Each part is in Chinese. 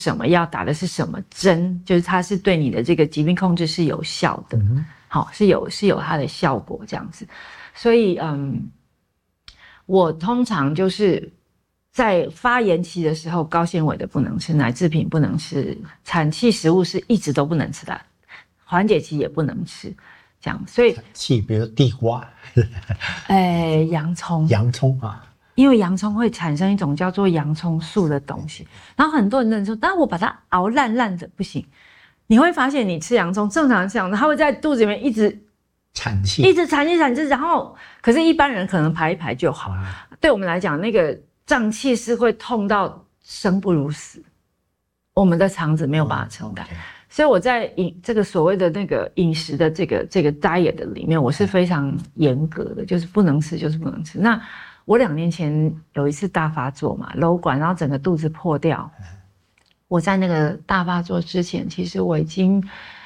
什么药，打的是什么针，就是它是对你的这个疾病控制是有效的，好，是有它的效果这样子。所以我通常就是在发炎期的时候，高纤维的不能吃，奶制品不能吃，产气食物是一直都不能吃的，缓解期也不能吃，这样。所以气，比如地瓜， 洋葱啊， 因为洋葱会产生一种叫做洋葱素的东西，然后很多人说，但我把它熬烂的不行。你会发现，你吃洋葱，正常吃洋葱，它会在肚子里面一直产气， 一直产气，然后可是一般人可能排一排就好。对我们来讲，那个胀气是会痛到生不如死，我们的肠子没有办法承担。所以我在这个所谓的那个饮食的这个 diet 的里面，我是非常严格的，就是不能吃就是不能吃。那我2年前有一次大发作嘛，瘘管，然后整个肚子破掉。我在那个大发作之前，其实我已经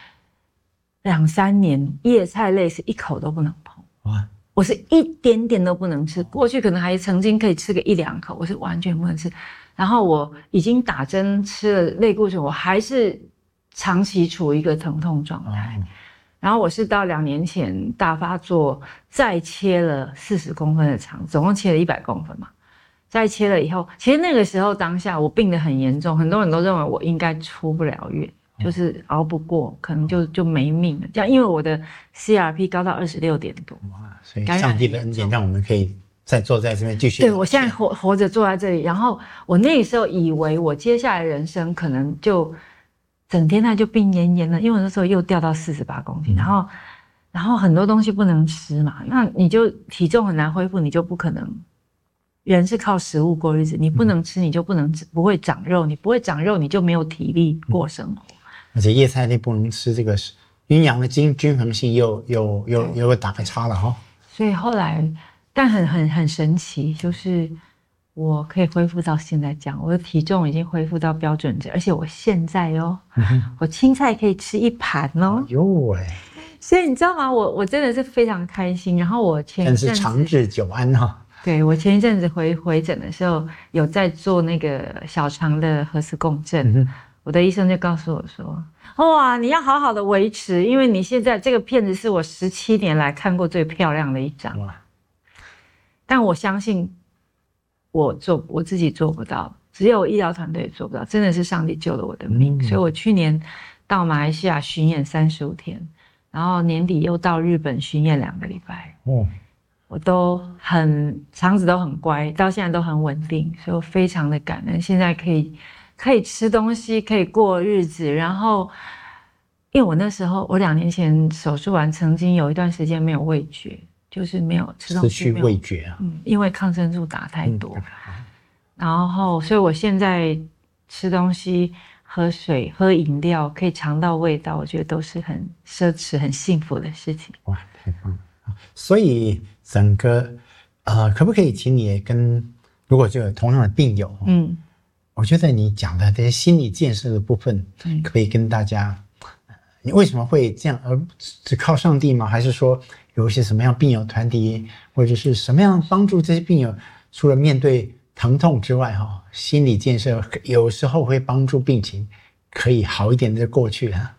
2、3年叶菜类是一口都不能碰。哇！我是一点点都不能吃。过去可能还曾经可以吃个1、2口，我是完全不能吃。然后我已经打针吃了类固醇，我还是长期处于一个疼痛状态。然后我是到2年前大发作，再切了40公分的肠，总共切了100公分嘛。再切了以后，其实那个时候当下我病得很严重，很多人都认为我应该出不了院，就是熬不过，可能就没命了。这样，因为我的 CRP 高到26点多， 哇！所以上帝的恩典让我们可以再坐在这边继续。 对，我现在活着坐在这里，然后我那个时候以为我接下来人生可能就整天就病恹恹了，因为我那时候又掉到48公斤，然后很多东西不能吃嘛，那你就体重很难恢复，你就不可能。人是靠食物过日子，你不能吃，你就不会长肉，你不会长肉，你就没有体力过生活。 而且叶菜类不能吃，这个阴阳的均衡性又打个叉了哈。 所以后来，但很神奇，就是我可以恢复到现在这样，我的体重已经恢复到标准值，而且我现在我青菜可以吃1盘哦。 哟喂！ 所以你知道吗？我真的是非常开心。然后我前一阵子真是长治久安哈。 对，我前一阵子回诊的时候，有在做那个小肠的核磁共振，我的医生就告诉我说：“哇，你要好好的维持，因为你现在这个片子是我17年来看过最漂亮的一张。”但我相信我自己做不到，只有医疗团队做不到，真的是上帝救了我的命。所以我去年到马来西亚巡演35天，然后年底又到日本巡演2个礼拜。我都肠子都很乖，到现在都很稳定，所以我非常的感恩。现在可以吃东西，可以过日子。然后，因为我那时候我2年前手术完，曾经有一段时间没有味觉，就是没有吃东西， 失去味觉啊。 因为抗生素打太多。然后，所以我现在吃东西、喝水、喝饮料，可以尝到味道，我觉得都是很奢侈、很幸福的事情。 哇，太棒了！所以整个可不可以请你如果就有同样的病友，我觉得你讲的这些心理建设的部分，可不可以跟大家，你为什么会这样？而只靠上帝吗？还是说有一些什么样病友团体，或者是什么样帮助这些病友，除了面对疼痛之外，心理建设有时候会帮助病情可以好一点的过去啊？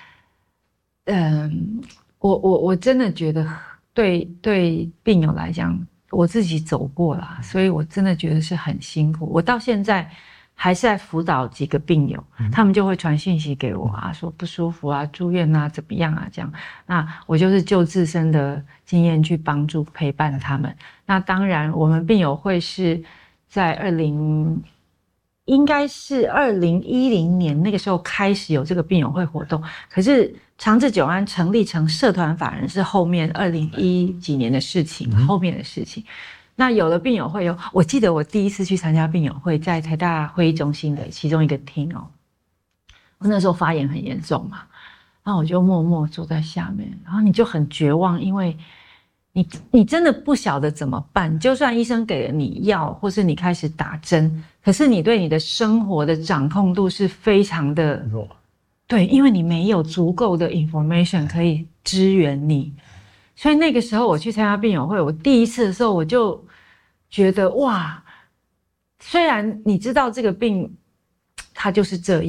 我真的觉得对病友来讲，我自己走过啦，所以我真的觉得是很辛苦。我到现在还是在辅导几个病友，他们就会传讯息给我啊，说不舒服啊，住院啊，怎么样啊，这样。那我就是就自身的经验去帮助陪伴他们。那当然，我们病友会是在应该是2010年那个时候开始有这个病友会活动，可是长治久安成立成社团法人是后面2010几年的事情，后面的事情。那有的病友会我记得我第一次去参加病友会，在台大会议中心的其中一个厅我那时候发炎很严重嘛，然后我就默默坐在下面，然后你就很绝望，因为你真的不晓得怎么办，就算医生给了你药，或是你开始打针，可是你对你的生活的掌控度是非常的弱。对，因为你没有足够的 information 可以支援你，所以那个时候我去参加病友会，我第一次的时候我就觉得哇，虽然你知道这个病它就是这样。